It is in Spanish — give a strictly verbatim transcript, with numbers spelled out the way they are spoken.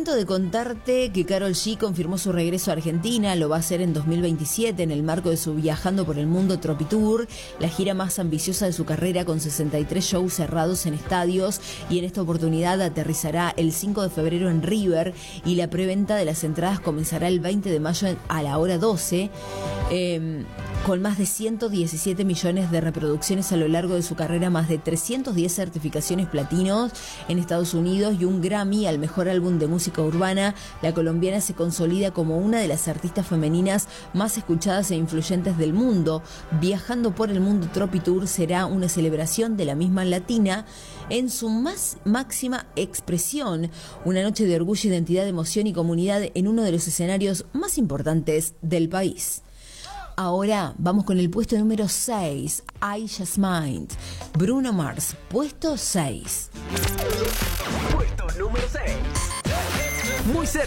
momento de contarte que Karol G confirmó su regreso a Argentina. Lo va a hacer en dos mil veintisiete en el marco de su Viajando por el Mundo Tropitour, la gira más ambiciosa de su carrera, con sesenta y tres shows cerrados en estadios, y en esta oportunidad aterrizará el cinco de febrero en River, y la preventa de las entradas comenzará el veinte de mayo a la hora doce. Eh, con más de ciento diecisiete millones de reproducciones a lo largo de su carrera, más de trescientas diez certificaciones platinos en Estados Unidos y un Grammy al mejor álbum de música urbana, la colombiana se consolida como una de las artistas femeninas más escuchadas e influyentes del mundo. Viajando por el Mundo Tropitour será una celebración de la misma latina en su más máxima expresión, una noche de orgullo, identidad, emoción y comunidad en uno de los escenarios más importantes del país. Ahora vamos con el puesto número seis, I Just Might, Bruno Mars, puesto seis. Puesto número seis. Muy cerca.